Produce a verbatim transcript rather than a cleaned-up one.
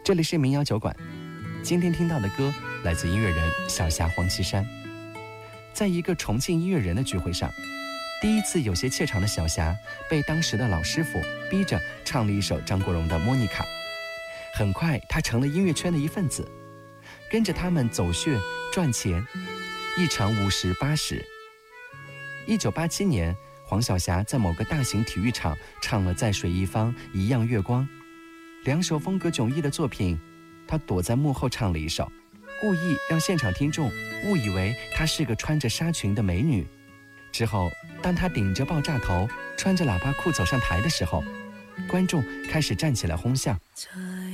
这里是民谣酒馆，今天听到的歌来自音乐人小霞黄绮珊。在一个重庆音乐人的聚会上，第一次有些怯场的小霞被当时的老师傅逼着唱了一首张国荣的《莫妮卡》。很快她成了音乐圈的一份子，跟着他们走穴赚钱，一场五十八十。一九八七年，黄小霞在某个大型体育场唱了《在水一方一样月光》，两首风格迥异的作品，她躲在幕后唱了一首，故意让现场听众误以为她是个穿着纱裙的美女。之后当她顶着爆炸头穿着喇叭裤走上台的时候，观众开始站起来哄笑。